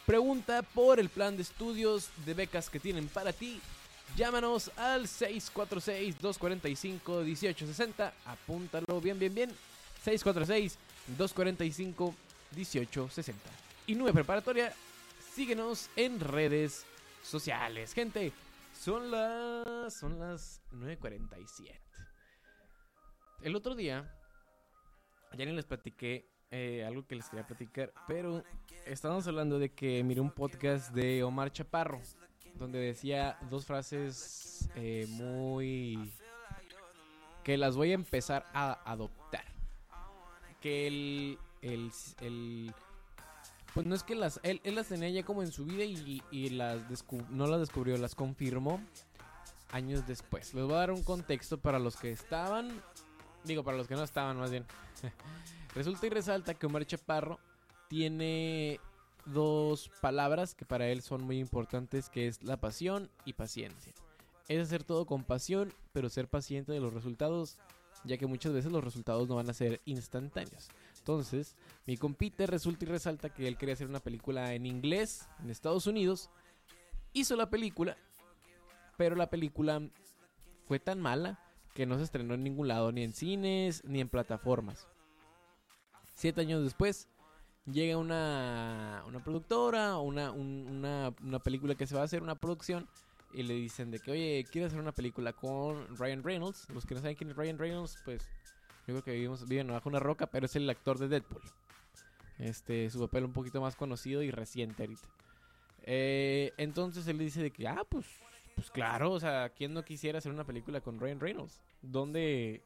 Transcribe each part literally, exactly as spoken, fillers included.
Pregunta por el plan de estudios de becas que tienen para ti. Llámanos al seis cuatro seis, dos cuatro cinco, uno ocho seis cero. Apúntalo bien, bien, bien. seis cuatro seis, dos cuatro cinco, uno ocho seis cero. Y nueve Preparatoria, síguenos en redes sociales. Gente, son las, son las nueve cuarenta y siete. El otro día, ya ni les platiqué eh, algo que les quería platicar, pero estábamos hablando de que miré un podcast de Omar Chaparro, donde decía dos frases eh, muy... que las voy a empezar a adoptar. Que el... el, el pues no es que las... Él, él las tenía ya como en su vida y, y las descub- no las descubrió, las confirmó años después. Les voy a dar un contexto para los que estaban... Digo, para los que no estaban, más bien. Resulta y resalta que Omar Chaparro tiene dos palabras que para él son muy importantes, que es la pasión y paciencia. Es hacer todo con pasión, pero ser paciente de los resultados, ya que muchas veces los resultados no van a ser instantáneos. Entonces, mi compite resulta y resalta que él quería hacer una película en inglés, en Estados Unidos. Hizo la película, pero la película fue tan mala que no se estrenó en ningún lado, ni en cines, ni en plataformas. Siete años después, llega una, una productora, una, un, una, una película que se va a hacer, una producción, y le dicen de que, oye, quiero hacer una película con Ryan Reynolds. Los que no saben quién es Ryan Reynolds, pues yo creo que vivimos, viven bajo una roca, pero es el actor de Deadpool. Este, su papel un poquito más conocido y reciente ahorita. Eh, entonces él le dice de que, ah, pues, pues claro, o sea, ¿quién no quisiera hacer una película con Ryan Reynolds? ¿Dónde,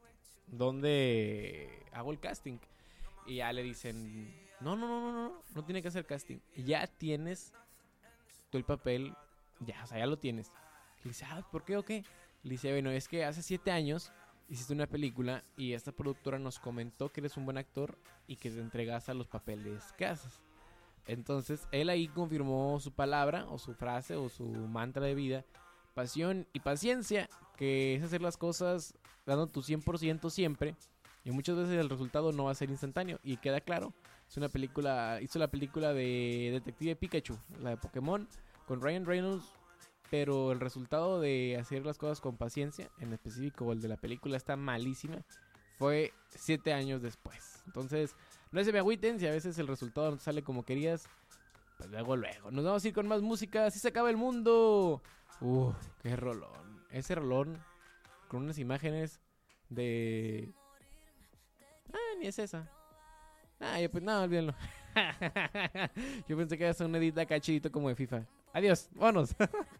dónde hago el casting? Y ya le dicen, no, no, no, no, no, no tiene que hacer casting. Ya tienes tú el papel, ya, o sea, ya lo tienes. Le dice, ah, ¿por qué o qué? Le dice, bueno, es que hace siete años hiciste una película y esta productora nos comentó que eres un buen actor y que te entregas a los papeles que haces. Entonces, él ahí confirmó su palabra, o su frase, o su mantra de vida: pasión y paciencia, que es hacer las cosas dando tu cien por ciento siempre. Y muchas veces el resultado no va a ser instantáneo. Y queda claro, es una película, hizo la película de Detective Pikachu, la de Pokémon, con Ryan Reynolds. Pero el resultado de hacer las cosas con paciencia, en específico el de la película, está malísima. Fue siete años después. Entonces, no se me agüiten si a veces el resultado no sale como querías. Pues luego, luego. Nos vamos a ir con más música. ¡Así se acaba el mundo! Uf, qué rolón. Ese rolón con unas imágenes de... Ah, ni es esa. Ah, ya pues nada, olvídenlo. Yo pensé que iba a ser un edit acá chidito como de FIFA. Adiós, vámonos.